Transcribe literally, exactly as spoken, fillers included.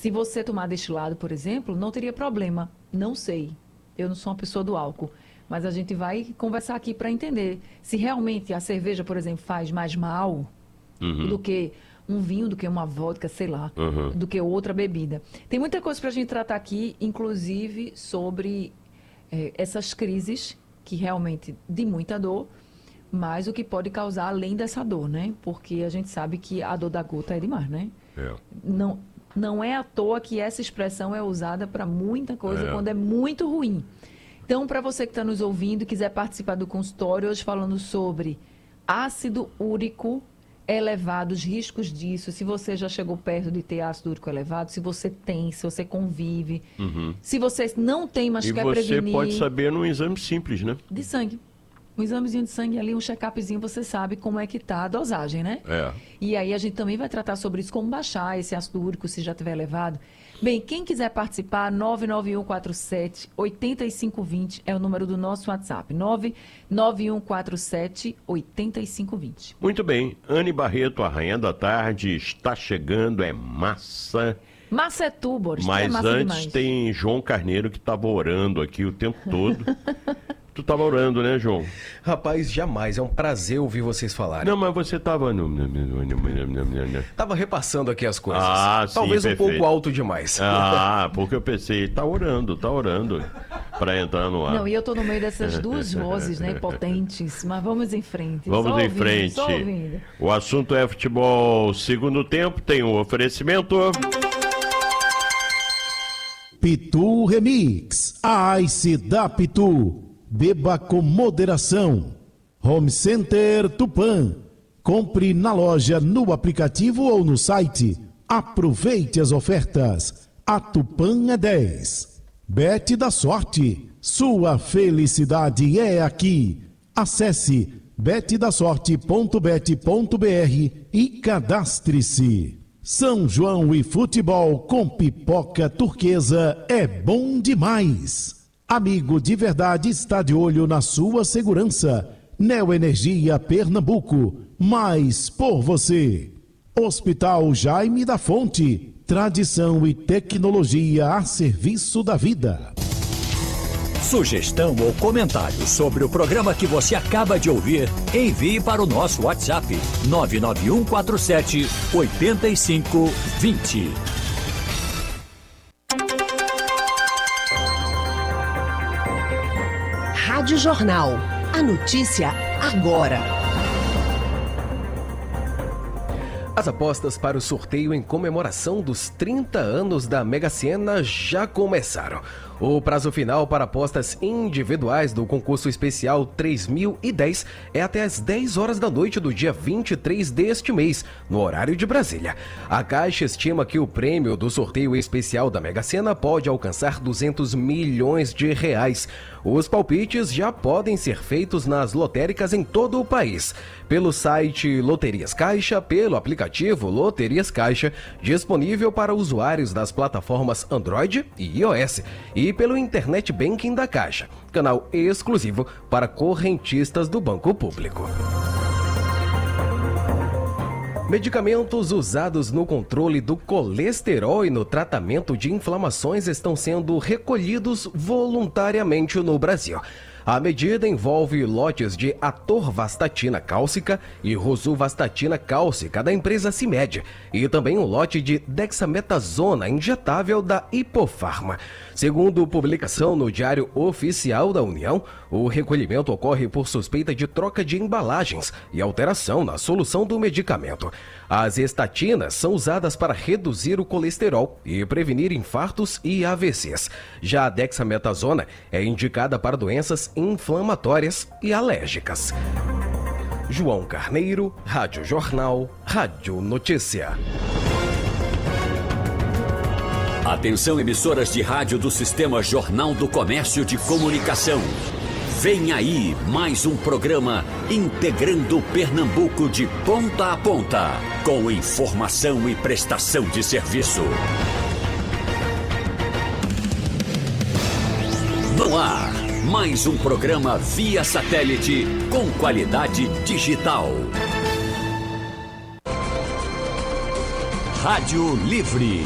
Se você tomar destilado, por exemplo, não teria problema. Não sei. Eu não sou uma pessoa do álcool. Mas a gente vai conversar aqui para entender se realmente a cerveja, por exemplo, faz mais mal uhum. do que um vinho, do que uma vodka, sei lá, uhum. do que outra bebida. Tem muita coisa para a gente tratar aqui, inclusive sobre é, essas crises que realmente de muita dor, mas o que pode causar além dessa dor, né? Porque a gente sabe que a dor da gota é demais, né? É. Não, não é à toa que essa expressão é usada para muita coisa é. quando é muito ruim. Então, para você que está nos ouvindo e quiser participar do consultório, hoje falando sobre ácido úrico elevado, os riscos disso, se você já chegou perto de ter ácido úrico elevado, se você tem, se você convive, uhum. se você não tem, mas e quer prevenir... E você pode saber num exame simples, né? De sangue. Um examezinho de sangue ali, um check-upzinho, você sabe como é que tá a dosagem, né? É. E aí a gente também vai tratar sobre isso, como baixar esse ácido úrico se já tiver elevado. Bem, quem quiser participar, nove nove um quatro sete, oito cinco dois zero é o número do nosso WhatsApp. nove nove um quatro sete, oito cinco dois zero. Muito bem. Anne Barreto, a Rainha da Tarde, está chegando, é massa. Massa é tu, Boris. Mas é massa antes demais. tem João Carneiro que estava orando aqui o tempo todo. Tu estava orando, né, João? Rapaz, jamais. É um prazer ouvir vocês falarem. Não, mas você estava... Tava repassando aqui as coisas. Ah, sim, Talvez perfeito. um pouco alto demais. Ah, porque eu pensei, tá orando, tá orando para entrar no ar. Não, e eu tô no meio dessas duas vozes, né, potentes. Mas vamos em frente. Vamos só em ouvindo, frente. Só ouvindo. O assunto é futebol. Segundo tempo, tem um oferecimento... Pitu Remix. Ice da Pitu. Beba com moderação. Home Center Tupã. Compre na loja, no aplicativo ou no site. Aproveite as ofertas. A Tupã é dez. Bet da Sorte. Sua felicidade é aqui. Acesse bet da sorte ponto bet ponto br e cadastre-se. São João e futebol com pipoca turquesa é bom demais. Amigo de verdade está de olho na sua segurança. Neoenergia Pernambuco, mais por você. Hospital Jaime da Fonte, tradição e tecnologia a serviço da vida. Sugestão ou comentário sobre o programa que você acaba de ouvir, envie para o nosso WhatsApp nove nove um quatro sete, oito cinco dois zero. Rádio Jornal. A notícia agora. As apostas para o sorteio em comemoração dos trinta anos da Mega Sena já começaram. O prazo final para apostas individuais do concurso especial três mil e dez é até às dez horas da noite do dia vinte e três deste mês, no horário de Brasília. A Caixa estima que o prêmio do sorteio especial da Mega Sena pode alcançar duzentos milhões de reais. Os palpites já podem ser feitos nas lotéricas em todo o país. Pelo site Loterias Caixa, pelo aplicativo Loterias Caixa, disponível para usuários das plataformas Android e iOS, e pelo Internet Banking da Caixa, canal exclusivo para correntistas do Banco Público. Medicamentos usados no controle do colesterol e no tratamento de inflamações estão sendo recolhidos voluntariamente no Brasil. A medida envolve lotes de atorvastatina cálcica e rosuvastatina cálcica da empresa Cimed e também um lote de dexametasona injetável da Hipofarma. Segundo publicação no Diário Oficial da União, o recolhimento ocorre por suspeita de troca de embalagens e alteração na solução do medicamento. As estatinas são usadas para reduzir o colesterol e prevenir infartos e A V Cs. Já a dexametasona é indicada para doenças inflamatórias e alérgicas. João Carneiro, Rádio Jornal, Rádio Notícia. Atenção, emissoras de rádio do Sistema Jornal do Comércio de Comunicação. Vem aí mais um programa integrando Pernambuco de ponta a ponta, com informação e prestação de serviço. No ar, mais um programa via satélite com qualidade digital. Rádio Livre.